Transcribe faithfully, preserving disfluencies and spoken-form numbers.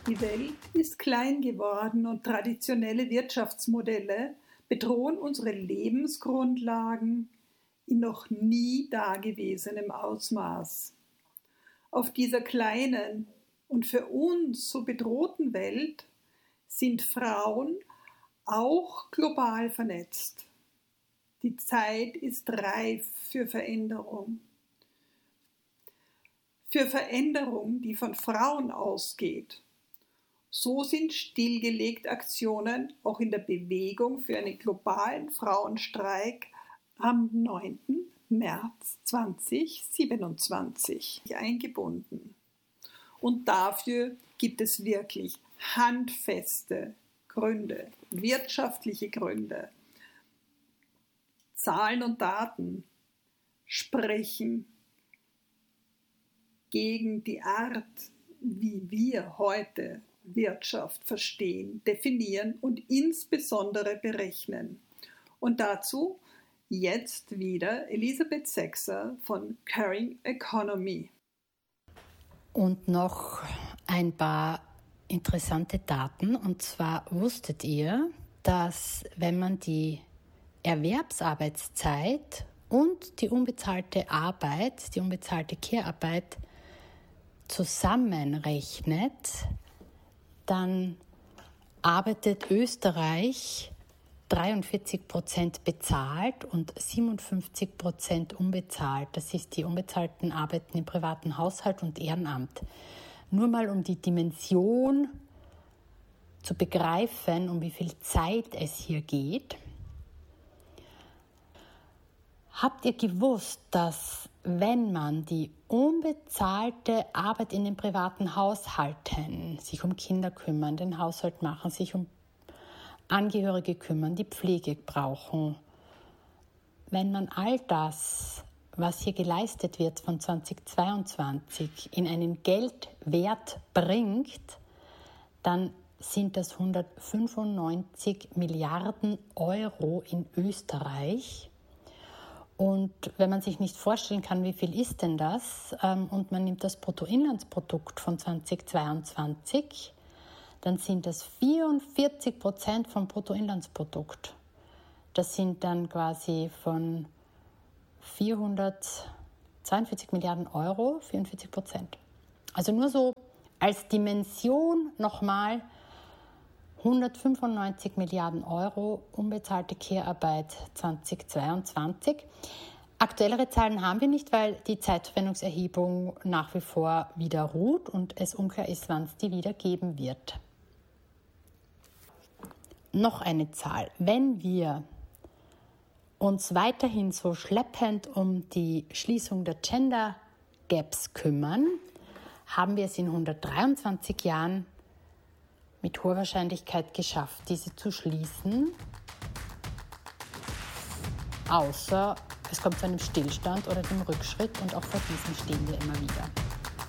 Die Welt ist klein geworden und traditionelle Wirtschaftsmodelle bedrohen unsere Lebensgrundlagen in noch nie dagewesenem Ausmaß. Auf dieser kleinen und für uns so bedrohten Welt sind Frauen auch global vernetzt. Die Zeit ist reif für Veränderung. Für Veränderung, die von Frauen ausgeht. So sind stillgelegt Aktionen auch in der Bewegung für einen globalen Frauenstreik am neunten März zweitausendsiebenundzwanzig eingebunden. Und dafür gibt es wirklich handfeste Gründe, wirtschaftliche Gründe. Zahlen und Daten sprechen gegen die Art, wie wir heute Wirtschaft verstehen, definieren und insbesondere berechnen. Und dazu jetzt wieder Elisabeth Sexer von Caring Economy. Und noch ein paar interessante Daten. Und zwar wusstet ihr, dass wenn man die Erwerbsarbeitszeit und die unbezahlte Arbeit, die unbezahlte Care-Arbeit zusammenrechnet, dann arbeitet Österreich dreiundvierzig Prozent bezahlt und siebenundfünfzig Prozent unbezahlt. Das ist die unbezahlten Arbeiten im privaten Haushalt und Ehrenamt. Nur mal um die Dimension zu begreifen, um wie viel Zeit es hier geht. Habt ihr gewusst, dass wenn man die unbezahlte Arbeit in den privaten Haushalten, sich um Kinder kümmern, den Haushalt machen, sich um Angehörige kümmern, die Pflege brauchen, wenn man all das, was hier geleistet wird von zweitausendzweiundzwanzig, in einen Geldwert bringt, dann sind das hundertfünfundneunzig Milliarden Euro in Österreich. Und wenn man sich nicht vorstellen kann, wie viel ist denn das, ähm, und man nimmt das Bruttoinlandsprodukt von zweitausendzweiundzwanzig, dann sind das vierundvierzig Prozent vom Bruttoinlandsprodukt. Das sind dann quasi von vierhundertzweiundvierzig Milliarden Euro, vierundvierzig Prozent. Also nur so als Dimension nochmal hundertfünfundneunzig Milliarden Euro unbezahlte Care-Arbeit zweitausendzweiundzwanzig. Aktuellere Zahlen haben wir nicht, weil die Zeitverwendungserhebung nach wie vor wieder ruht und es unklar ist, wann es die wieder geben wird. Noch eine Zahl. Wenn wir uns weiterhin so schleppend um die Schließung der Gender Gaps kümmern, haben wir es in hundertdreiundzwanzig Jahren mit hoher Wahrscheinlichkeit geschafft, diese zu schließen, außer es kommt zu einem Stillstand oder dem Rückschritt, und auch vor diesem stehen wir immer wieder.